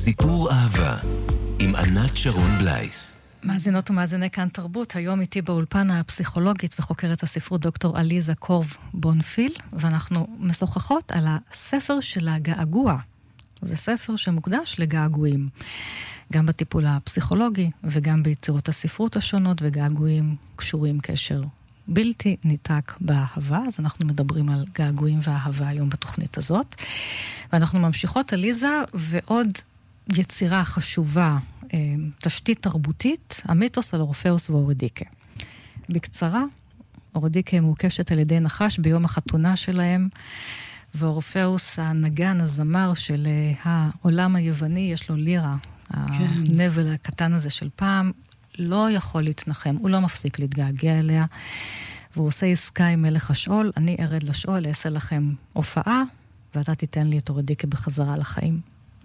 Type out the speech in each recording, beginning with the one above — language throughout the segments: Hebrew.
סיפור אהבה עם ענת שרון בלייס. מאזינות ומאזיני כאן תרבות, היום איתי באולפן הפסיכולוגית וחוקרת הספרות דוקטור עליזה קורב בונפיל, ואנחנו משוחחות על הספר של הגעגוע. זה ספר שמוקדש לגעגועים, גם בטיפול הפסיכולוגי וגם ביצירות הספרות השונות, וגעגועים קשורים קשר בלתי ניתק באהבה. אז אנחנו מדברים על געגועים ואהבה היום בתוכנית הזאת, ואנחנו ממשיכות עליזה ועוד יצירה חשובה, תשתית תרבותית, המיתוס על אורפאוס ואורדיקה. בקצרה, אורדיקה מוקשת על ידי נחש ביום החתונה שלהם, ואורפאוס, הנגן, הזמר של העולם היווני, יש לו לירה, הנבל הקטן הזה של פעם, לא יכול להתנחם, הוא לא מפסיק להתגעגע אליה, והוא עושה עסקה עם מלך השאול, אני ארד לשאול, אעשה לכם הופעה, ואתה תיתן לי את אורדיקה בחזרה לחיים.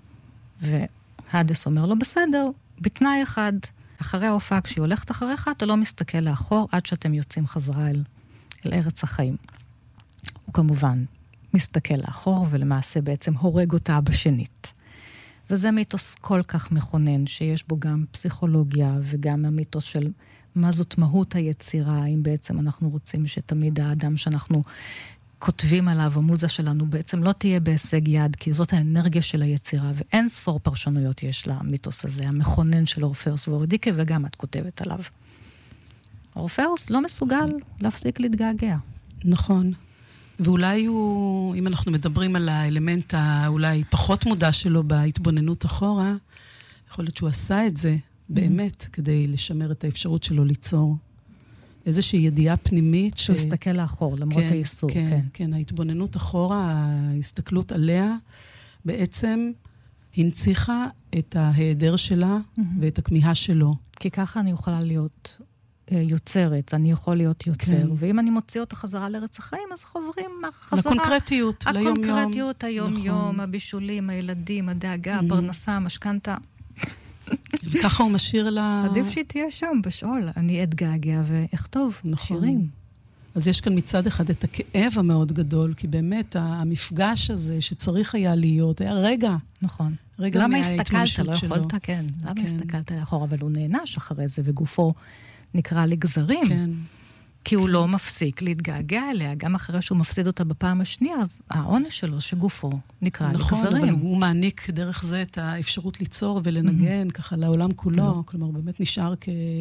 והאדס אומר לו, בסדר, בתנאי אחד, אחרי ההופעה, כשהיא הולכת אחריך, אתה לא מסתכל לאחור, עד שאתם יוצאים חזרה אל ארץ החיים. הוא כמובן מסתכל לאחור, ולמעשה בעצם הורג אותה בשנית. וזה מיתוס כל כך מכונן, שיש בו גם פסיכולוגיה, וגם המיתוס של מה זאת מהות היצירה, אם בעצם אנחנו רוצים שתמיד האדם שאנחנו כותבים עליו, המוזה שלנו בעצם לא תהיה בהישג יד, כי זאת האנרגיה של היצירה, ואין ספור פרשנויות יש למיתוס הזה, המכונן של אורפאוס ואורדיקה, וגם את כותבת עליו. אורפאוס לא מסוגל להפסיק להתגעגע. נכון. ואולי הוא, אם אנחנו מדברים על האלמנט האולי פחות מודע שלו בהתבוננות אחורה, יכול להיות שהוא עשה את זה באמת, כדי לשמר את האפשרות שלו ליצור איזושהי ידיעה פנימית. שהוא הסתכל לאחור, למרות האיסור. כן, ההתבוננות אחורה, ההסתכלות עליה, בעצם הנציחה את ההיעדר שלה ואת הכמיהה שלו. כי ככה אני יכולה להיות יוצרת, אני יכול להיות יוצר, ואם אני מוציא אותה חזרה לארץ החיים, אז חוזרים חזרה. לקונקרטיות, ליום-יום. הקונקרטיות, היום-יום, הבישולים, הילדים, הדאגה, הפרנסה, המשכנתה. וככה הוא משאיר לה... עדיף שהיא תהיה שם בשאול, אני אתגעגע ואכתוב שירים. אז יש כאן מצד אחד את הכאב המאוד גדול, כי באמת המפגש הזה שצריך היה להיות, היה רגע. נכון. רגע מההתממשות שלו. למה הסתכלת? לא יכולת, כן. למה הסתכלת לאחור? אבל הוא נענש אחרי זה, וגופו נקרא לגזרים. כן. כי הוא לא מפסיק להתגעגע אליה, גם אחרי שהוא מפסיד אותה בפעם השנייה, אז העונש שלו שגופו נקרא לגזרים. נכון, אבל הוא מעניק דרך זה את האפשרות ליצור ולנגן ככה לעולם כולו, כלומר באמת נשאר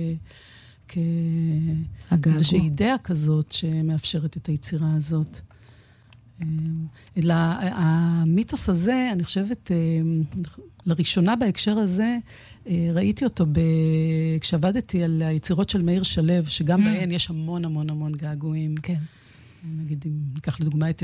איזושהי אידאה כזאת שמאפשרת את היצירה הזאת. אלא המיתוס הזה, אני חושבת, לראשונה בהקשר הזה, ראיתי אותו כשעבדתי על היצירות של מאיר שלו, שגם בהן יש המון המון המון געגועים. כן. נגיד, אם ניקח לדוגמה את